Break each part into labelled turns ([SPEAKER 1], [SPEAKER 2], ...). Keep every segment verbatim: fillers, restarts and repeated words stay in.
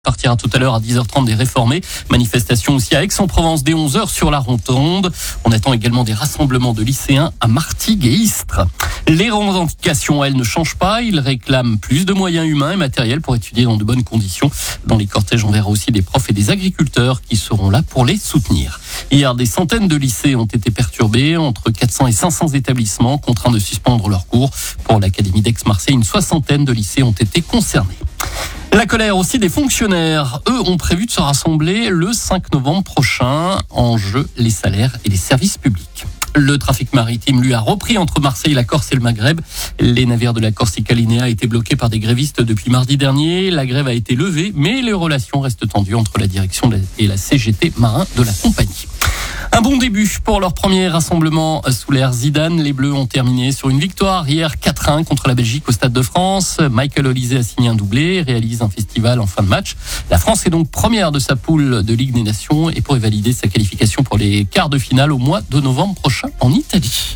[SPEAKER 1] Partira tout à l'heure à dix heures trente des réformés. Manifestation aussi à Aix-en-Provence dès onze heures sur la Rotonde. On attend également des rassemblements de lycéens à Martigues et Istres. Les revendications, elles, ne changent pas. Ils réclament plus de moyens humains et matériels pour étudier dans de bonnes conditions. Dans les cortèges, on verra aussi des profs et des agriculteurs qui seront là pour les soutenir. Hier, des centaines de lycées ont été perturbés. Entre quatre cents et cinq cents établissements contraints de suspendre leurs cours. Pour l'Académie d'Aix-Marseille, une soixantaine de lycées ont été concernés. La colère aussi des fonctionnaires. Eux ont prévu de se rassembler le cinq novembre prochain. En jeu, les salaires et les services publics. Le trafic maritime, lui, a repris entre Marseille, la Corse et le Maghreb. Les navires de la Corsica Linea étaient bloqués par des grévistes depuis mardi dernier. La grève a été levée, mais les relations restent tendues entre la direction et la C G T marin de la compagnie. Un bon début pour leur premier rassemblement sous l'ère Zidane. Les Bleus ont terminé sur une victoire hier quatre à un contre la Belgique au Stade de France. Michael Olise a signé un doublé, réalise un festival en fin de match. La France est donc première de sa poule de Ligue des Nations et pourrait valider sa qualification pour les quarts de finale au mois de novembre prochain en Italie.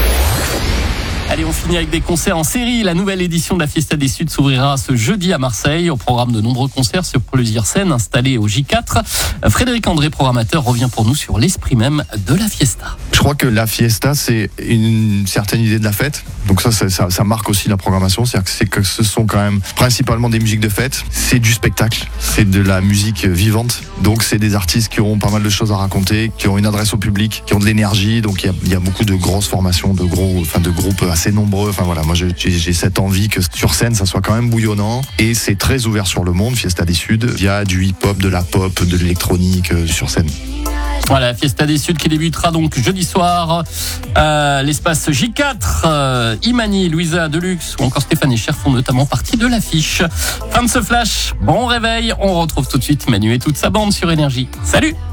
[SPEAKER 1] Allez, on finit avec des concerts en série. La nouvelle édition de la Fiesta des Suds s'ouvrira ce jeudi à Marseille. Au programme de nombreux concerts sur plusieurs scènes installées au J quatre. Frédéric André, programmateur, revient pour nous sur l'esprit même de la Fiesta.
[SPEAKER 2] Je crois que la Fiesta, c'est une certaine idée de la fête. Donc ça, ça, ça, ça marque aussi la programmation. C'est-à-dire que, c'est que ce sont quand même principalement des musiques de fête. C'est du spectacle, c'est de la musique vivante. Donc c'est des artistes qui auront pas mal de choses à raconter, qui ont une adresse au public, qui ont de l'énergie. Donc il y a, il y a beaucoup de grosses formations, de gros, enfin de groupes assez nombreux. Enfin voilà, moi j'ai, j'ai cette envie que sur scène ça soit quand même bouillonnant. Et c'est très ouvert sur le monde, Fiesta des Suds. Il y a du hip-hop, de la pop, de l'électronique euh, sur scène.
[SPEAKER 1] Voilà, Fiesta des Suds qui débutera donc jeudi soir à l'espace J quatre. Euh, Imani, Louisa Deluxe ou encore Stéphane Echer font notamment partie de l'affiche. Fin de ce flash, bon réveil. On retrouve tout de suite Manu et toute sa bande sur Énergie. Salut!